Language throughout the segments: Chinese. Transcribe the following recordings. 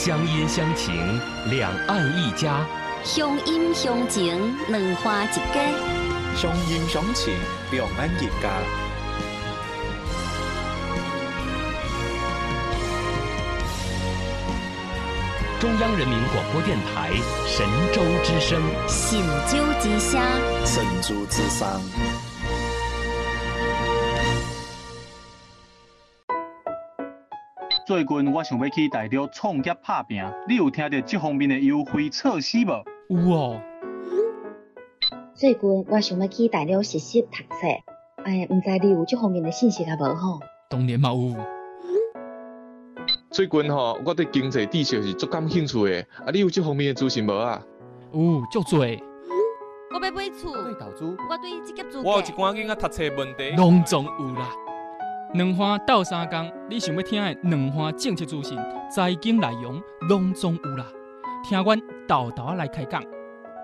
乡音乡情，两岸一家。 乡音乡情，两花一家。 乡音乡情，两岸一家。 中央人民广播电台神州之声， 神州之声， 神州之声。 最近我想要去大陆创业打拼，你有听到这方面的优惠措施无？ 有哦。 最近我想要去大陆实习读册，唔知你有这方面的信息啊无吼？ 当然嘛有。 最近我对经济知识是足感兴趣的，你有这方面的资讯无啊？ 有，足多。 我要买厝， 对投资， 我对职业资格， 我有一寡囡仔读册问题， 拢总有啦。两花斗三工，你想要听的两花政策资讯、财经内容，拢总有啦。听阮豆豆来开讲。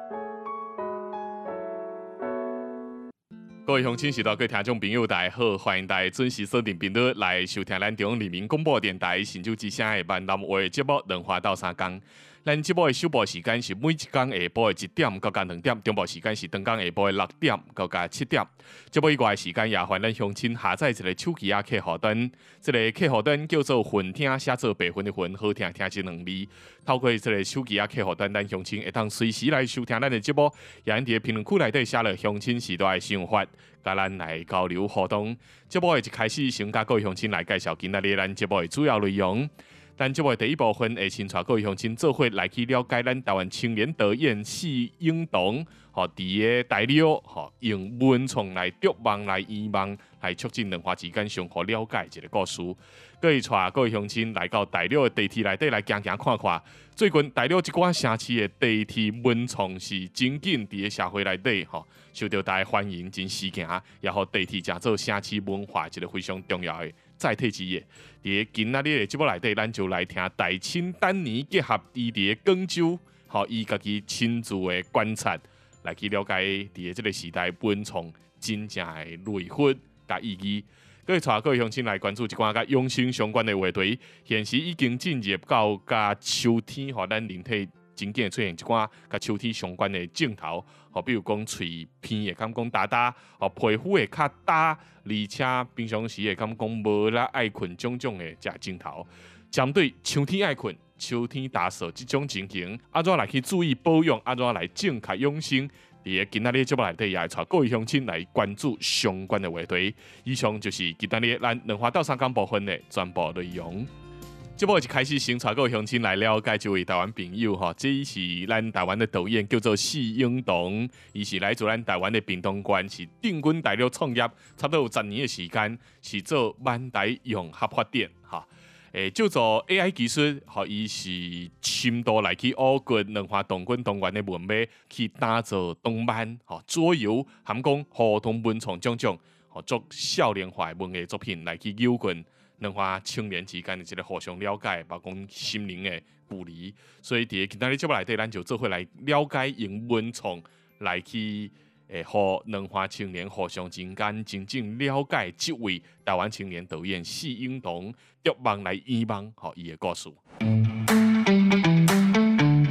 各位乡亲、时代各位听众朋友，大家好，欢迎大家准时锁定频率来收听咱中央人民广播电台神州之声的闽南话节目《两花斗三工》。咱节目的首播时间是每一天下晡的1点到2点，中部时间是当天下晡的6点到7点。节目以外的时间，也欢迎咱乡亲下载一个手机客户端，这个客户端叫做“混听”，写作白云的云，好听听这两字。透过这个手机客户端，咱乡亲会当随时来收听咱的节目，也伫个评论区内底写了乡亲时代的想法，甲咱来交流互动。节目的一开始，先甲各位乡亲来介绍今仔日咱节目的主要内容。咱节目的第一部分会先带各位乡亲做伙来去了解咱台湾青年导演释英堂，伫个大陆，用文创来筑梦、来圆梦、来促进两花之间相互了解一个故事。各位带各位乡亲来到大陆的地铁内底来行行看看。最近大陆一寡城市的地铁文创是真紧伫个社会内底，受到大家欢迎，真时行，也互地铁成做城市文化一个非常重要的载体之一。伫个今仔日的节目内底，咱就来听大清丹尼结合伊伫个广州，伊家己亲自的观察，来去了解伫个这个时代文创真正的内涵甲意义。各位带各位乡亲来关注一寡甲养生相关的话题。现时已经进入到甲秋天，咱人体真正出现一寡甲秋天相关的症头，比如讲嘴偏会感讲焦，皮肤会较焦，而且平常时会感讲无力爱困种种的这症头。针对秋天爱困、秋天大扫这种情形，安怎来去注意保养，安怎来正确养生？伫个今仔日节目内底，也会带各位乡亲来关注相关的话题。以上就是今仔日咱两花斗三工部分的全部内容。节目一开始先带各位乡亲来了解这位台湾朋友，这是咱台湾的导演，叫做释英堂。伊是来自咱台湾的屏东县，是定居大陆创业，差不多有10年的时间，是做万代融合发展叫做 AI 技术，伊是深度来去挖掘两花童军童园的文脉，去打造动漫、桌游，含讲互动文创种种，做少年化的文艺作品来去诱近两花青年之间的一个互相了解，包括心灵的距离。所以伫今仔日节目内底，咱就做伙来了解用文创来去。互两花青年互相之间真正了解这位台湾青年导演释英堂，筑梦来圆梦，伊的故事。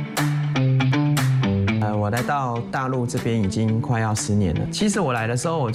我来到大陆这边已经快要10年了。其实我来的时候，